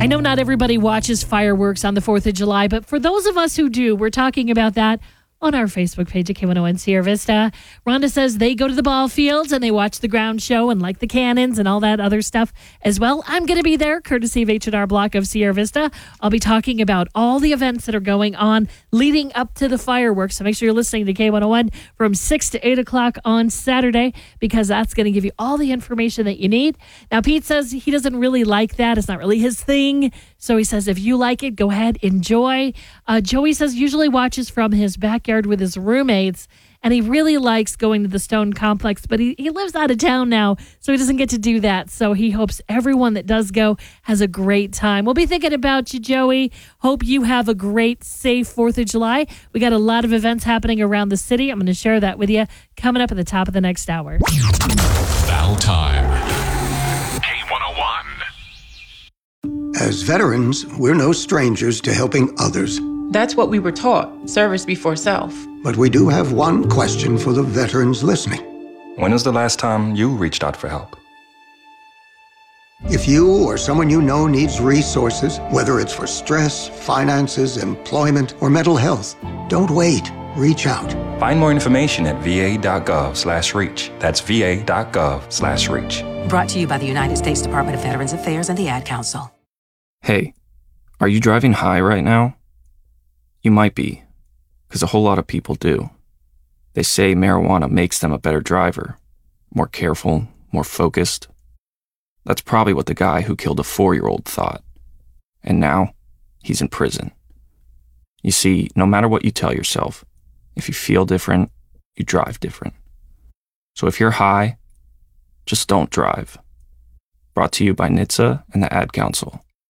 I know not everybody watches fireworks on the 4th of July, but for those of us who do, we're talking about that on our Facebook page at K101 Sierra Vista. Rhonda says they go to the ball fields and they watch the ground show and like the cannons and all that other stuff as well. I'm going to be there, courtesy of H&R Block of Sierra Vista. I'll be talking about all the events that are going on leading up to the fireworks. So make sure you're listening to K101 from 6 to 8 o'clock on Saturday, because that's going to give you all the information that you need. Now, Pete says he doesn't really like that. It's not really his thing. So he says if you like it, go ahead, enjoy. Joey says usually watches from his backyard with his roommates, and he really likes going to the Stone Complex, but he lives out of town now, so he doesn't get to do that. So he hopes everyone that does go has a great time. We'll be thinking about you, Joey. Hope you have a great, safe 4th of July. We got a lot of events happening around the city. I'm going to share that with you coming up at the top of the next hour. Battle time. K101. As veterans, we're no strangers to helping others. That's what we were taught, service before self. But we do have one question for the veterans listening. When was the last time you reached out for help? If you or someone you know needs resources, whether it's for stress, finances, employment, or mental health, don't wait. Reach out. Find more information at va.gov/reach. That's va.gov/reach. Brought to you by the United States Department of Veterans Affairs and the Ad Council. Hey, are you driving high right now? You might be, because a whole lot of people do. They say marijuana makes them a better driver, more careful, more focused. That's probably what the guy who killed a 4-year-old thought. And now, he's in prison. You see, no matter what you tell yourself, if you feel different, you drive different. So if you're high, just don't drive. Brought to you by NHTSA and the Ad Council.